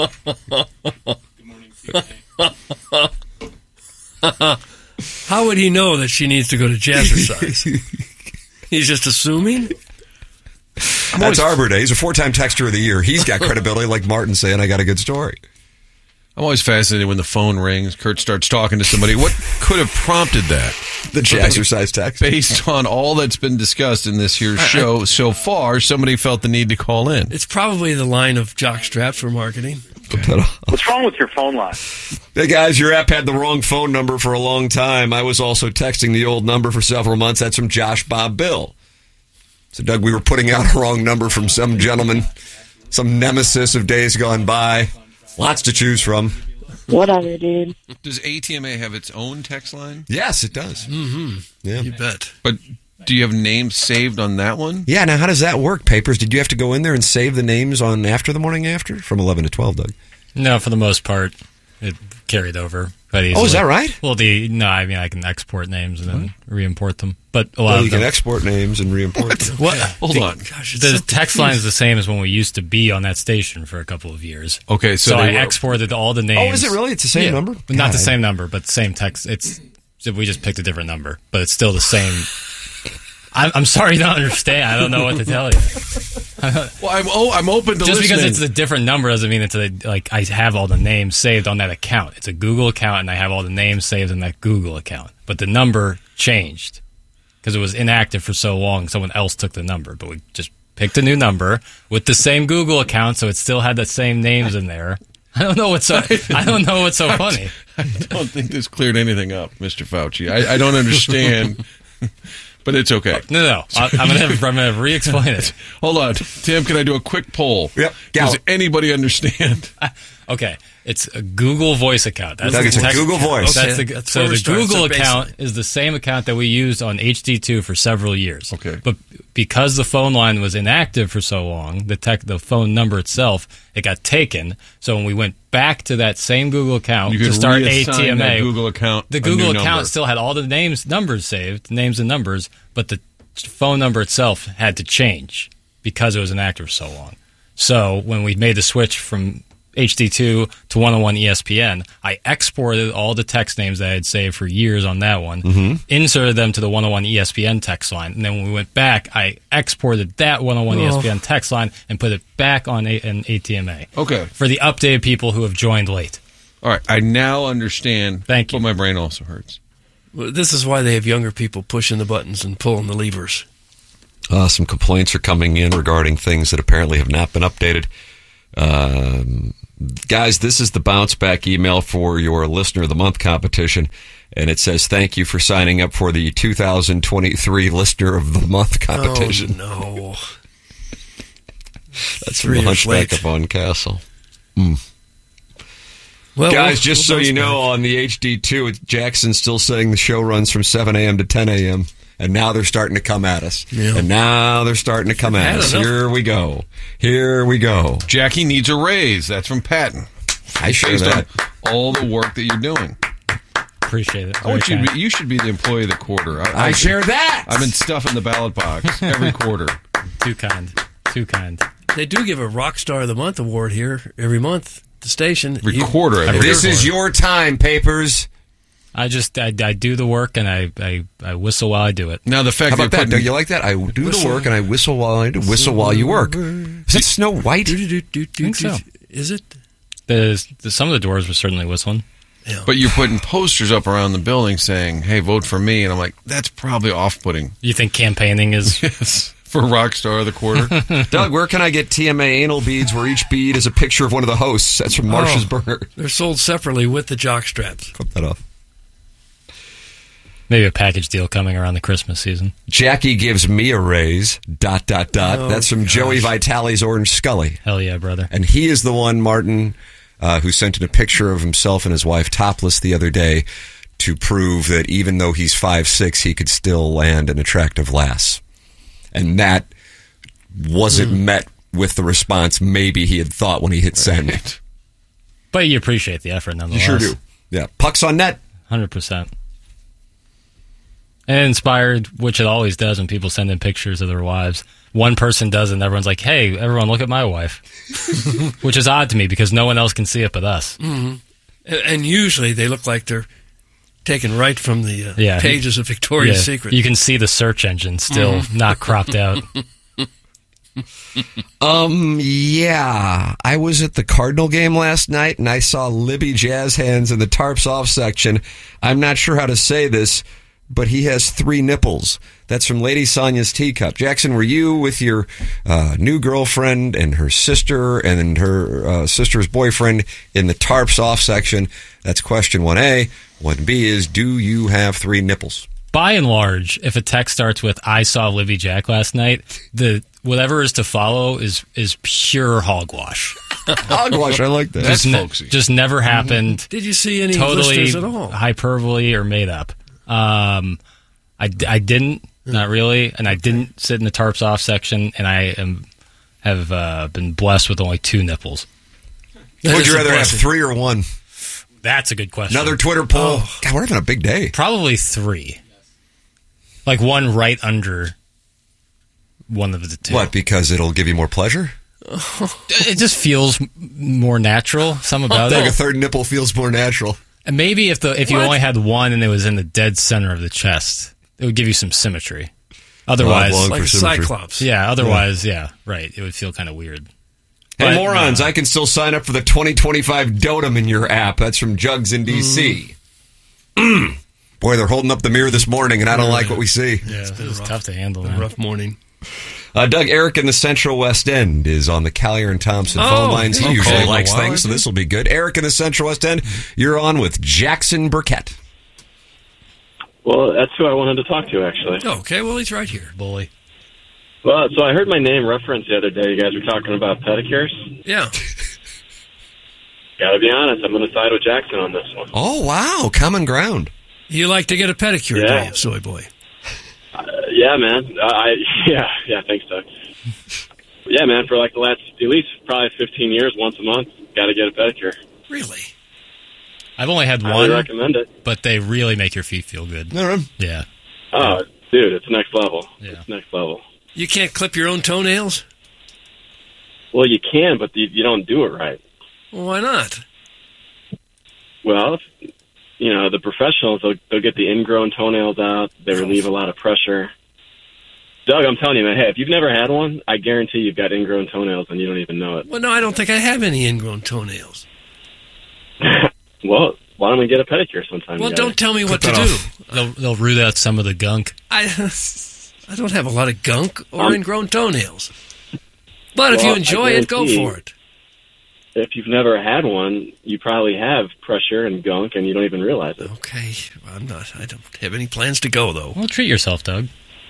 How would he know that she needs to go to jazzercise? He's just assuming? That's Arbor Day. He's a 4-time texter of the year. He's got credibility, like Martin saying, I got a good story. I'm always fascinated when the phone rings, Kurt starts talking to somebody. What could have prompted that? The jazzercise text. Based on all that's been discussed in this here show so far, somebody felt the need to call in. It's probably the line of jockstrap for marketing. Okay. What's wrong with your phone line? Hey, guys, your app had the wrong phone number for a long time. I was also texting the old number for several months. That's from Josh Bob Bill. So, Doug, we were putting out a wrong number from some gentleman, some nemesis of days gone by. Lots to choose from. Whatever, dude. Does ATMA have its own text line? Yes, it does. Mm-hmm. Yeah. You bet. But do you have names saved on that one? Yeah, now how does that work, Papers? Did you have to go in there and save the names on After the Morning After? From 11 to 12, Doug. No, for the most part, it carried over. Oh, is that right? Well, I can export names and then re-import them. But a lot Well, of you them, can export names and re-import them. What? Hold on. Gosh, The text line is the same as when we used to be on that station for a couple of years. Okay, so I exported all the names. Oh, is it really? It's the same number? Not the same number, but the same text. We just picked a different number, but it's still the same. I'm sorry you don't understand. I don't know what to tell you. Well, I'm open to just listening. because it's a different number doesn't mean it's I have all the names saved on that account. It's a Google account, and I have all the names saved on that Google account. But the number changed because it was inactive for so long. Someone else took the number, but we just picked a new number with the same Google account, so it still had the same names in there. I don't know what's so funny. I don't think this cleared anything up, Mr. Fauci. I don't understand. But it's okay. No. I'm going to re-explain it. Hold on. Tim, can I do a quick poll? Yep. Does anybody understand? Okay. It's a Google Voice account. It's a Google Voice. That's the Google account is the same account that we used on HD2 for several years. Okay. But because the phone line was inactive for so long, the phone number itself, it got taken. So when we went back to that same Google account to start ATMA, that Google account, the Google account still had all the numbers saved, names and numbers, but the phone number itself had to change because it was inactive for so long. So when we made the switch from HD2 to 101 ESPN. I exported all the text names that I had saved for years on that one, inserted them to the 101 ESPN text line, and then when we went back, I exported that 101 ESPN text line and put it back on an ATMA. Okay. For the updated people who have joined late. All right, I now understand. Thank you. But my brain also hurts. Well, this is why they have younger people pushing the buttons and pulling the levers. Some complaints are coming in regarding things that apparently have not been updated. Guys, this is the bounce back email for your Listener of the Month competition, and it says thank you for signing up for the 2023 Listener of the Month competition. Oh, no. That's from the Hunchback of Von Castle. Well, guys, just so you know, on the HD2, Jackson's still saying the show runs from 7 a.m. to 10 a.m., and now they're starting to come at us. Yeah. And now they're starting to come at us. Here we go. Here we go. Jackie needs a raise. That's from Patton. I share that. All the work that you're doing. Appreciate it. I want you should be the employee of the quarter. I share that. I've been stuffing the ballot box every quarter. Too kind. They do give a Rock Star of the Month award here every month. The station. Every quarter. This is your time, Papers. I do the work and I whistle while I do it. Now the fact How about that? Do you like that? I do the work and I whistle while I do. Whistle while you work. Is that Snow White? I think so. Is it? Some of the doors were certainly whistling. Yeah. But you're putting posters up around the building saying, "Hey, vote for me," and I'm like, that's probably off-putting. You think campaigning is yes for Rockstar of the Quarter? Doug, where can I get TMA anal beads where each bead is a picture of one of the hosts? That's from Marsh's Burger. They're sold separately with the jock straps. Cut that off. Maybe a package deal coming around the Christmas season. Jackie gives me a raise, ... That's from Joey Vitale's Orange Scully. Hell yeah, brother. And he is the one, Martin, who sent in a picture of himself and his wife topless the other day to prove that even though he's 5'6", he could still land an attractive lass. And that wasn't met with the response maybe he had thought when he hit send. But you appreciate the effort nonetheless. You sure do. Yeah. Pucks on net. 100%. And inspired, which it always does when people send in pictures of their wives. One person does it and everyone's like, hey, everyone look at my wife. Which is odd to me because no one else can see it but us. Mm-hmm. And usually they look like they're taken right from the pages of Victoria's Secret. You can see the search engine still not cropped out. Yeah. I was at the Cardinal game last night and I saw Libby Jazz Hands in the tarps off section. I'm not sure how to say this, but he has 3 nipples. That's from Lady Sonia's Teacup. Jackson, were you with your new girlfriend and her sister and her sister's boyfriend in the tarps off section? That's question 1A. 1B is, do you have 3 nipples? By and large, if a text starts with, I saw Libby Jack last night, whatever is to follow is pure hogwash. Hogwash, I like that. That's folksy. Just never happened. Did you see any totally listeners at all? Hyperbole or made up. I didn't, not really, and I didn't sit in the tarps off section, and I have been blessed with only 2 nipples. Would you rather have 3 or 1? That's a good question. Another Twitter poll. God, we're having a big day. Probably 3. Like one right under one of the 2. What, because it'll give you more pleasure? It just feels more natural. Something about like it. A 3rd nipple feels more natural. And maybe if you only had 1 and it was in the dead center of the chest, it would give you some symmetry. Otherwise, like a Cyclops. Yeah, otherwise, right. It would feel kind of weird. Hey, morons, I can still sign up for the 2025 Dotem in your app. That's from Jugs in D.C. Boy, they're holding up the mirror this morning, and I don't like what we see. Yeah, it's tough to handle. A rough morning. Doug, Eric in the Central West End is on the Callier and Thompson phone lines. He usually likes things, so this will be good. Eric in the Central West End, you're on with Jackson Burkett. Well, that's who I wanted to talk to, actually. Okay, well, he's right here. Bully. Well, so I heard my name referenced the other day. You guys were talking about pedicures. Yeah. Gotta be honest, I'm going to side with Jackson on this one. Oh, wow. Common ground. You like to get a pedicure, do you, soy boy? Yeah, man. I think so. Yeah, man, for like the last, at least probably 15 years, once a month, got to get a pedicure. Really? I've only had one. I recommend it. But they really make your feet feel good. Yeah. Oh, dude, it's next level. Yeah. It's next level. You can't clip your own toenails? Well, you can, but you don't do it right. Well, why not? Well, the professionals, they'll get the ingrown toenails out. They relieve a lot of pressure. Doug, I'm telling you, man, hey, if you've never had one, I guarantee you've got ingrown toenails and you don't even know it. Well, no, I don't think I have any ingrown toenails. Well, why don't we get a pedicure sometime? Well, don't tell me what to do. They'll root out some of the gunk. I don't have a lot of gunk or ingrown toenails. But if you enjoy it, go for it. If you've never had one, you probably have pressure and gunk and you don't even realize it. Okay. I don't have any plans to go, though. Well, treat yourself, Doug.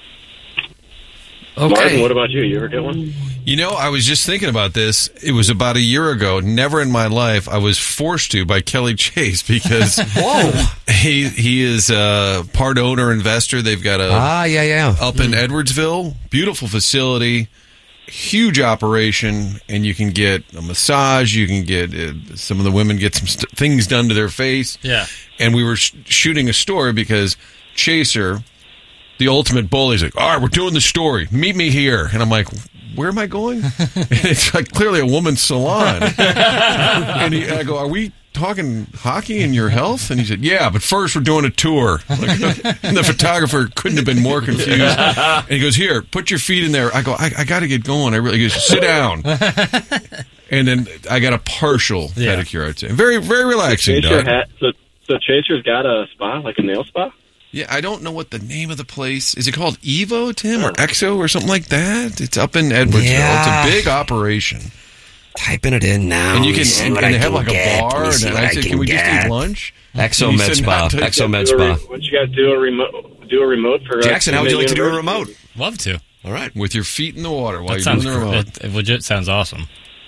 Okay. Martin, what about you? You ever get one? I was just thinking about this. It was about a year ago. Never in my life I was forced to by Kelly Chase because he is a part owner investor. They've got up in Edwardsville, beautiful facility, huge operation, and you can get a massage. You can get some of the women get some things done to their face. Yeah, and we were shooting a story because Chaser, the ultimate bully, is like, all right, we're doing the story. Meet me here. And I'm like, where am I going? And it's like clearly a woman's salon. And I go, are we talking hockey and your health? And he said, yeah, but first we're doing a tour. And the photographer couldn't have been more confused. And he goes, here, put your feet in there. I go, I got to get going. He goes, sit down. And then I got a partial pedicure, I'd say. Very, very relaxing, Doug. So Chaser's got a spa, like a nail spa? Yeah, I don't know what the name of the place is. It called Evo, Tim, or Exo, or something like that? It's up in Edwardsville. Yeah. It's a big operation. Typing it in now. And you can, and they have like a bar. And I said, can we just eat lunch? Exo Med Spa. Exo Med Spa. Would you guys do a remote for Jackson? How would you like to do a remote? Love to. All right, with your feet in the water while that you're doing the remote. It legit sounds awesome.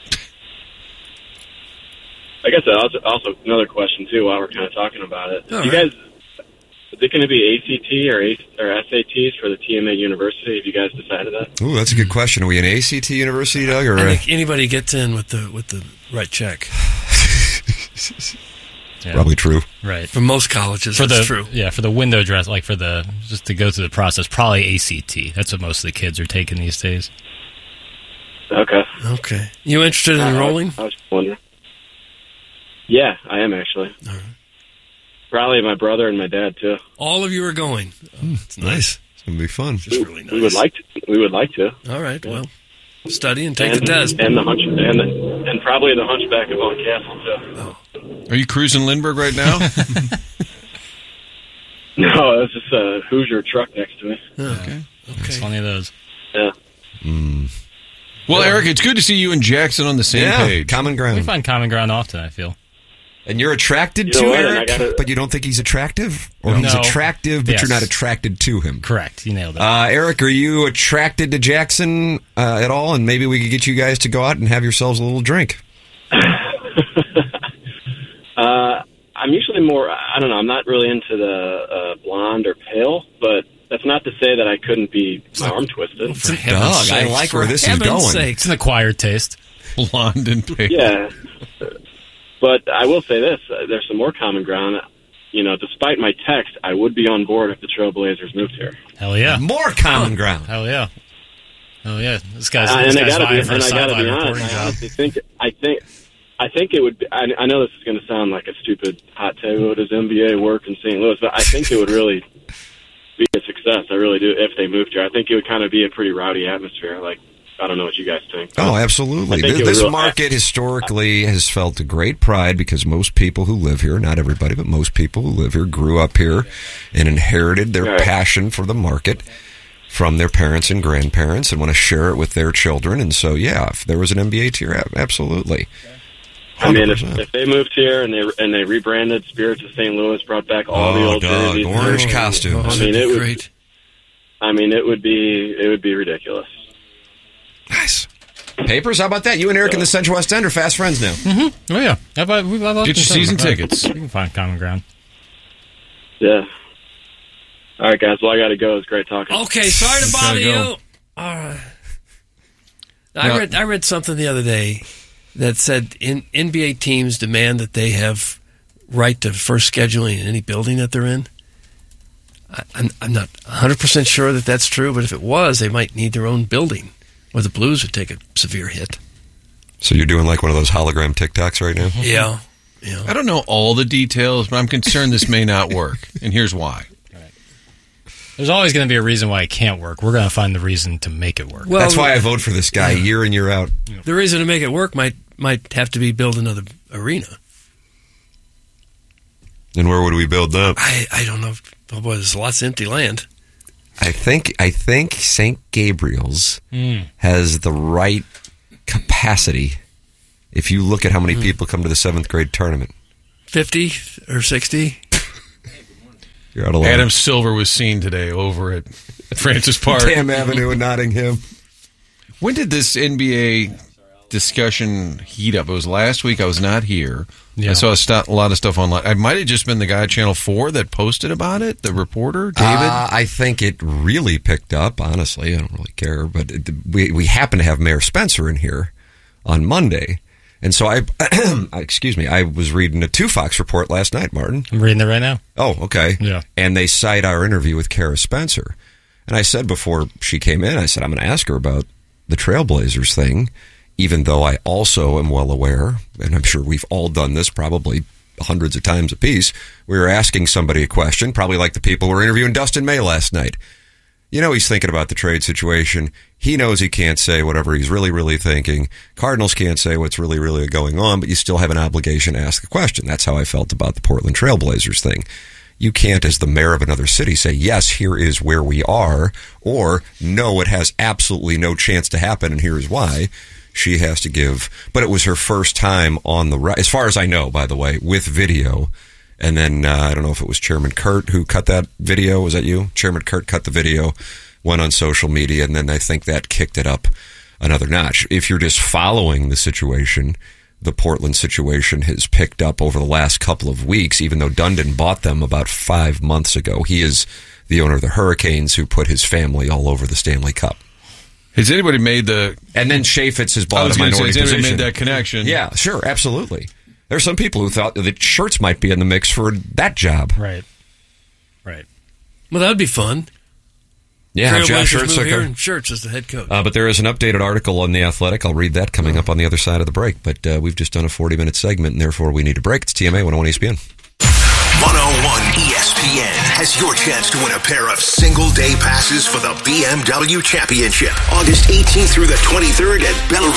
I guess also another question too. While we're kind of talking about it, you guys. Is it going to be ACT or SATs for the TMA University? Have you guys decided that? Ooh, that's a good question. Are we an ACT university, Doug? Or I think anybody gets in with the right check. Probably true. Right. For most colleges, that's true. Yeah, for the window dress, like just to go through the process, probably ACT. That's what most of the kids are taking these days. Okay. You interested in enrolling? I was just wondering. Yeah, I am actually. All right. Probably my brother and my dad too. All of you are going. It's nice. It's gonna be fun. It's really nice. We would like to. All right. Well, study and take the test. And and probably the Hunchback of Von Castle too. Are you cruising Lindbergh right now? No, it's just a Hoosier truck next to me. Okay. It's funny of those. Yeah. Well, Eric, it's good to see you and Jackson on the same page. Common ground. We find common ground often, I feel. And you're attracted to Eric, but you don't think he's attractive? Or he's attractive, but you're not attracted to him? Correct. You nailed it. Eric, are you attracted to Jackson at all? And maybe we could get you guys to go out and have yourselves a little drink. I'm usually more, I don't know, I'm not really into the blonde or pale, but that's not to say that I couldn't be my arm twisted. Doug, I like where this is going. It's an acquired taste. Blonde and pale. Yeah. But I will say this, there's some more common ground. Despite my text, I would be on board if the Trailblazers moved here. Hell yeah. More common ground. Hell yeah. Oh yeah. This guy's and I gotta vying for a be sideline honest, reporting I job. honestly think it would be, I know this is going to sound like a stupid hot take, does NBA work in St. Louis, but I think it would really be a success. I really do, if they moved here. I think it would kind of be a pretty rowdy atmosphere. Like, I don't know what you guys think. Oh, absolutely. This market historically has felt a great pride because most people who live here, not everybody, but most people who live here grew up here and inherited their passion for the market from their parents and grandparents and want to share it with their children. And so, yeah, if there was an NBA tier, absolutely. 100%. I mean, if they moved here and they rebranded Spirits of St. Louis, brought back all the old jerseys, orange costumes. I mean, it would be ridiculous. Nice. Papers, how about that? You and Eric in the Central West End are fast friends now. Mm-hmm. Oh, yeah. How about get your season tickets. We can find common ground. Yeah. All right, guys. Well, I got to go. It's great talking. Okay, sorry to bother you. All right. I read something the other day that said NBA teams demand that they have right to first scheduling in any building that they're in. I'm not 100% sure that that's true, but if it was, they might need their own building, or the Blues would take a severe hit. So you're doing like one of those hologram TikToks right now? Yeah. I don't know all the details, but I'm concerned this may not work, and here's why. There's always going to be a reason why it can't work. We're going to find the reason to make it work. Well, that's why I vote for this guy year in, year out. The reason to make it work might have to be build another arena. And where would we build that? I don't know. Oh boy, there's lots of empty land. I think St. Gabriel's has the right capacity. If you look at how many people come to the 7th grade tournament, 50 or 60. You're out of line. Adam Silver was seen today over at Francis Park. Tam Avenue in Nottingham. When did this NBA discussion heat up? It was last week. I was not here. Yeah. I saw a lot of stuff online. I might have just been the guy at Channel 4 that posted about it, the reporter, David. I think it really picked up, honestly. I don't really care. But we happen to have Mayor Spencer in here on Monday. And so I was reading a 2 Fox report last night, Martin. I'm reading it right now. Oh, okay. Yeah. And they cite our interview with Kara Spencer. And I said before she came in, I said, I'm going to ask her about the Trailblazers thing, even though I also am well aware, and I'm sure we've all done this probably hundreds of times apiece, we were asking somebody a question, probably like the people who were interviewing Dustin May last night. You know he's thinking about the trade situation. He knows he can't say whatever he's really, really thinking. Cardinals can't say what's really, really going on, but you still have an obligation to ask the question. That's how I felt about the Portland Trailblazers thing. You can't, as the mayor of another city, say, yes, here is where we are, or no, it has absolutely no chance to happen, and here is why. She has to give. But it was her first time on the, as far as I know, by the way, with video. And then, I don't know if it was Chairman Kurt who cut that video. Was that you? Chairman Kurt cut the video, went on social media, and then I think that kicked it up another notch. If you're just following the situation, the Portland situation has picked up over the last couple of weeks, even though Dundon bought them about 5 months ago. He is the owner of the Hurricanes who put his family all over the Stanley Cup. Has anybody made the... And then Chaffetz has bought a minority position. Has anybody made that connection? Yeah, sure, absolutely. There are some people who thought that Shirts might be in the mix for that job. Right. Well, that would be fun. Yeah, Josh Shirts here and Shirts as the head coach. But there is an updated article on The Athletic. I'll read that coming up on the other side of the break. But we've just done a 40-minute segment, and therefore we need a break. It's TMA 101 ESPN. 101 ESPN has your chance to win a pair of single-day passes for the BMW Championship, August 18th through the 23rd at Bellevue.